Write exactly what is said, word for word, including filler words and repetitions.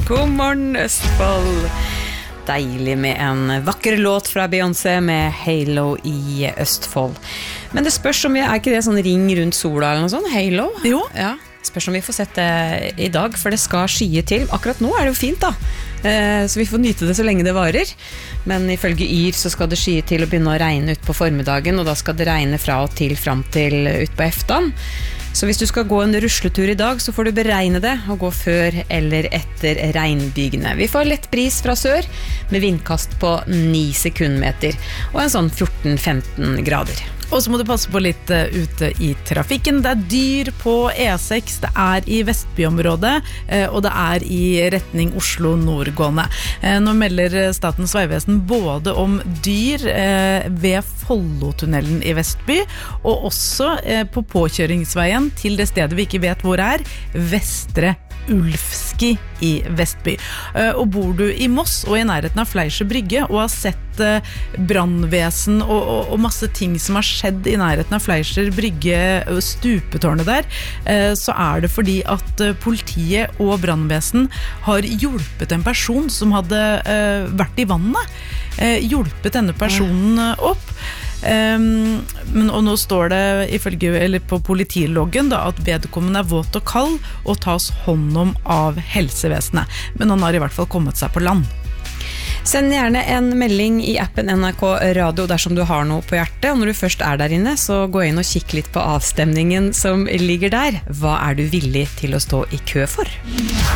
God morgen, Østfold. Deilig med en vakker låt fra Beyoncé med Halo i Østfold. Men det spørs om vi er ikke det sånn ring rundt sola eller noe sånt, Halo? Jo. Ja, spørs om vi får sett det i dag, for det skal skye til. Akkurat nå er det jo fint da, så vi får nyte det så lenge det varer. Men ifølge Yr så skal det skye til å begynne å regne ut på formiddagen, og da skal det regne fra og til frem til ut på eftan. Så hvis du skal gå en rusletur i dag, så får du beregne det og gå før eller etter regnbygene. Vi får lett bris fra sør med vindkast på ni sekundmeter og en sånn fjorten til femten grader. Og så må du passe på litt uh, ute i trafikken. Det er dyr på E seks, det er i Vestbyområdet, uh, og det er i retning Oslo nordgående. Uh, nå melder Statens Vegvesen både om dyr uh, ved Follotunnelen i Vestby, og også uh, på påkjøringsveien til det stedet vi ikke vet hvor er, Vestre Ulfski i Vestby. Uh, og bor du i Moss og i nærheten av Fleischer Brygge og har sett uh, brannvesen og, og, og masse ting som har skjedd i nærheten av Fleischer Brygge og stupetårnet der, uh, så er det fordi at uh, politiet og brannvesen har hjulpet en person som hadde uh, vært i vannet. Uh, hjulpet denne personen uh, opp. Um, men, og nå står det ifølge, eller på politiloggen da, at vedkommende er våt og kald og tas hånd om av helsevesenet, men han har i hvert fall kommet seg på land. Send gjerne en melding i appen N R K Radio dersom du har noe på hjertet, og når du først er der inne, så gå inn og kikk litt på avstemningen som ligger der. Hva er du villig til å stå i kø for?